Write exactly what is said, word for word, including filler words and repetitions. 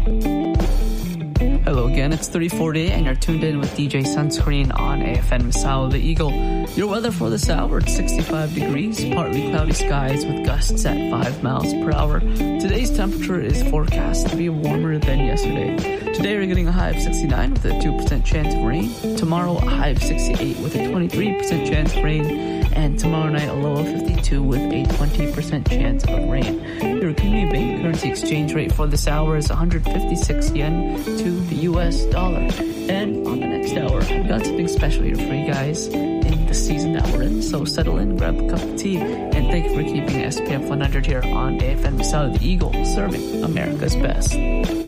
Hello again, it's thirty forty and you're tuned in with D J Sunscreen on A F M Masao the Eagle. Your weather for this hour, it's sixty-five degrees, partly cloudy skies with gusts at five miles per hour. Today's temperature is forecast to be warmer than yesterday. Today we're getting a high of sixty-nine with a two percent chance of rain. Tomorrow a high of sixty-eight with a twenty-three percent chance of rain. And tomorrow night a low of fifty-two with a twenty percent chance of rain. Your Canadian Bank currency exchange rate for this hour is one hundred fifty-six yen to the U S dollar. And on the next hour, I've got something special here for you guys in the season that we're in. So settle in, grab a cup of tea, and thank you for keeping S P F one hundred here on A F M Masao the Eagle, serving America's best.